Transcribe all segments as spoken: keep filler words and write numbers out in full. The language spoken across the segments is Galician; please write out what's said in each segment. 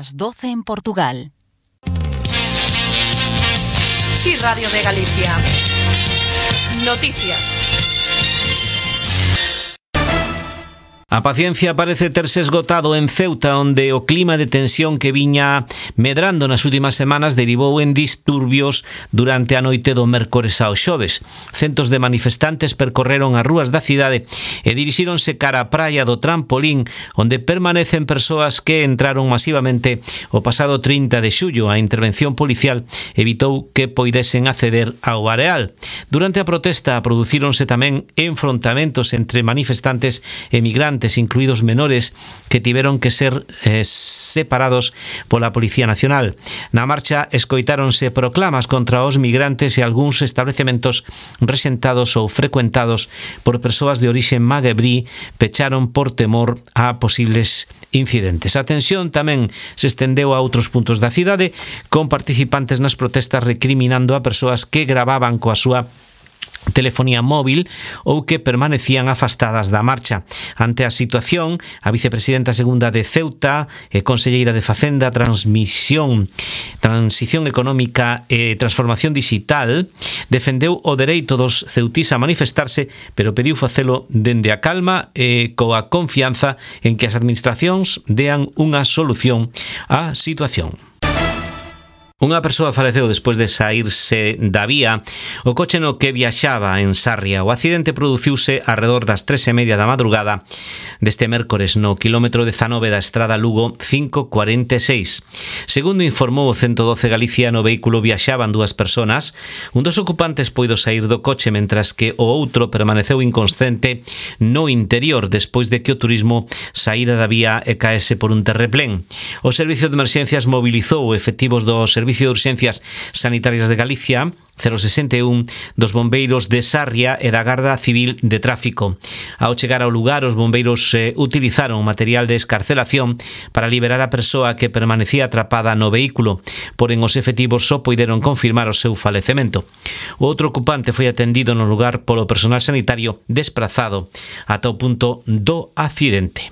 Las doce en Portugal. Sí, Radio de Galicia. Noticias. A paciencia parece terse esgotado en Ceuta, onde o clima de tensión que viña medrando nas últimas semanas derivou en disturbios durante a noite do mércores ao xoves. Centos de manifestantes percorreron as rúas da cidade e dirixíronse cara á praia do Trampolín, onde permanecen persoas que entraron masivamente o pasado trinta de xullo. A intervención policial evitou que poidesen acceder ao areal. Durante a protesta producíronse tamén enfrontamentos entre manifestantes e migrantes, incluídos menores, que tiveron que ser eh, separados pola Policía Nacional. Na marcha escoitáronse proclamas contra os migrantes e algúns establecementos rexentados ou frecuentados por persoas de orixe magrebí pecharon por temor a posibles incidentes. A tensión tamén se estendeu a outros puntos da cidade, con participantes nas protestas recriminando a persoas que gravaban coa súa telefonía móvil ou que permanecían afastadas da marcha. Ante a situación, a vicepresidenta segunda de Ceuta e conselleira de Facenda, Transmisión, Transición Económica e Transformación Digital defendeu o dereito dos ceutís a manifestarse, pero pediu facelo dende a calma e coa confianza en que as administracións dean unha solución á situación. Unha persoa faleceu despois de saírse da vía o coche no que viaxaba en Sarria. O accidente produciuse arredor das tres e media da madrugada deste mércores no quilómetro dezanove da estrada Lugo cinco cuarenta e seis. Segundo informou o ciento doce Galicia, no vehículo viaxaban dúas persoas. Un dos ocupantes poido saír do coche, mentras que o outro permaneceu inconsciente no interior despois de que o turismo saíra da vía e caese por un terreplén. O Servicio de Emerxencias mobilizou efectivos do Servicio de Urxencias Sanitarias de Galicia, cero sesenta e un, dos bombeiros de Sarria e da Garda Civil de Tráfico. Ao chegar ao lugar, os bombeiros eh, utilizaron material de escarcelación para liberar a persoa que permanecía atrapada no vehículo, porén os efectivos só poideron confirmar o seu falecemento. O outro ocupante foi atendido no lugar polo personal sanitario desprazado ata o punto do accidente.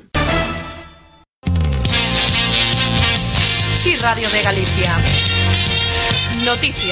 Sí, Radio de Galicia. Noticias.